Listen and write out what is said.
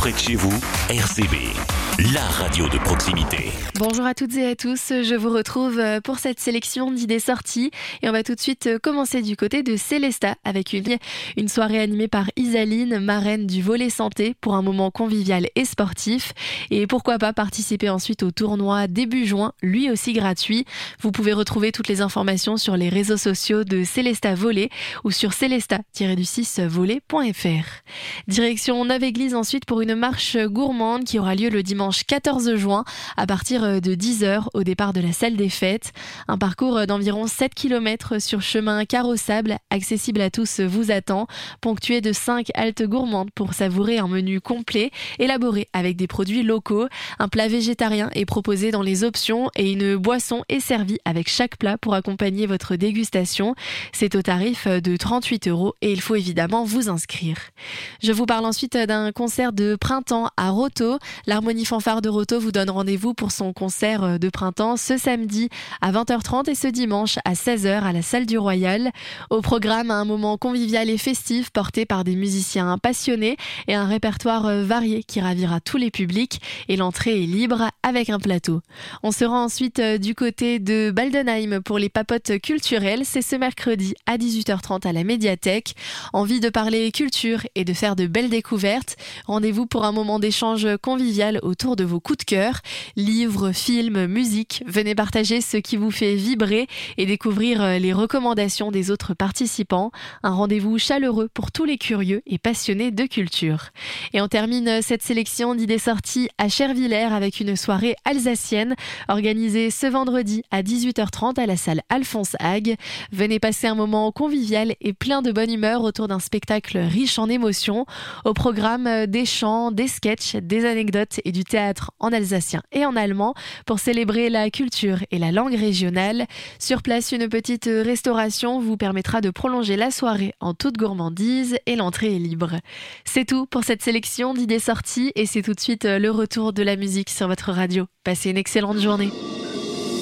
près de chez vous, RCB, la radio de proximité. Bonjour à toutes et à tous, je vous retrouve pour cette sélection d'idées sorties et on va tout de suite commencer du côté de Célestat avec une soirée animée par Isaline, marraine du volley santé pour un moment convivial et sportif, et pourquoi pas participer ensuite au tournoi début juin, lui aussi gratuit. Vous pouvez retrouver toutes les informations sur les réseaux sociaux de Célestat Volley ou sur célestat-volley.fr. Direction Neuve-Église ensuite pour une marche gourmande qui aura lieu le dimanche 14 juin à partir de 10h au départ de la salle des fêtes. Un parcours d'environ 7 km sur chemin carrossable, accessible à tous, vous attend, ponctué de 5 haltes gourmandes pour savourer un menu complet, élaboré avec des produits locaux. Un plat végétarien est proposé dans les options et une boisson est servie avec chaque plat pour accompagner votre dégustation. C'est au tarif de 38 € et il faut évidemment vous inscrire. Je vous parle ensuite d'un concert de printemps à Roto. L'Harmonie Fanfare de Roto vous donne rendez-vous pour son concert de printemps ce samedi à 20h30 et ce dimanche à 16h à la salle du Royal. Au programme, un moment convivial et festif porté par des musiciens passionnés et un répertoire varié qui ravira tous les publics, et l'entrée est libre avec un plateau. On se rend ensuite du côté de Baldenheim pour les papotes culturelles. C'est ce mercredi à 18h30 à la médiathèque. Envie de parler culture et de faire de belles découvertes? Rendez-vous pour un moment d'échange convivial autour de vos coups de cœur. Livres, films, musique, venez partager ce qui vous fait vibrer et découvrir les recommandations des autres participants. Un rendez-vous chaleureux pour tous les curieux et passionnés de culture. Et on termine cette sélection d'idées sorties à Chervillers avec une soirée alsacienne organisée ce vendredi à 18h30 à la salle Alphonse Hague. Venez passer un moment convivial et plein de bonne humeur autour d'un spectacle riche en émotions. Au programme, des chants, des sketchs, des anecdotes et du théâtre en alsacien et en allemand pour célébrer la culture et la langue régionale. Sur place, une petite restauration vous permettra de prolonger la soirée en toute gourmandise et l'entrée est libre. C'est tout pour cette sélection d'idées sorties et c'est tout de suite le retour de la musique sur votre radio. Passez une excellente journée.